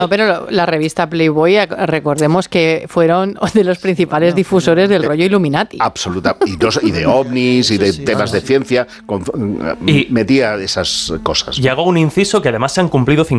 No, pero la revista Playboy, recordemos que fueron de los principales difusores del rollo Illuminati. Absoluta. Y de ovnis y de temas de ciencia. Metía esas cosas. Y hago un inciso que además se han cumplido